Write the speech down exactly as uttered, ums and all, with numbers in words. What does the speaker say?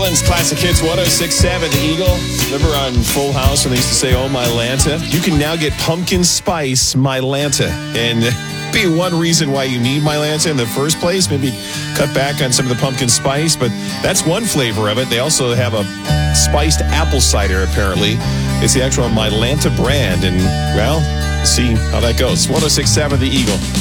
Portland's Classic Hits one oh six point seven, The Eagle. Remember on Full House when they used to say, oh, my Lanta? You can now get pumpkin spice my Lanta. And be one reason why you need my Lanta in the first place. Maybe cut back on some of the pumpkin spice, but that's one flavor of it. They also have a spiced apple cider, apparently. It's the actual My Lanta brand, and, well, see how that goes. one oh six point seven, The Eagle.